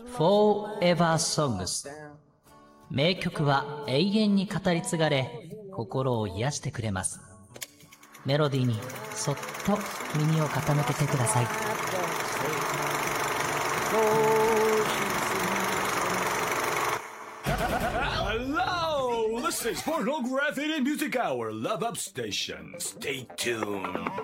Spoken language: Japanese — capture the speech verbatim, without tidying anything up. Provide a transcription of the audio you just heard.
Forever Songs。名曲は永遠に語り継がれ、心を癒してくれます。メロディーにそっと耳を傾けてください。 Hello! This is Pornography and Music Hour Love Up Station. Stay tuned.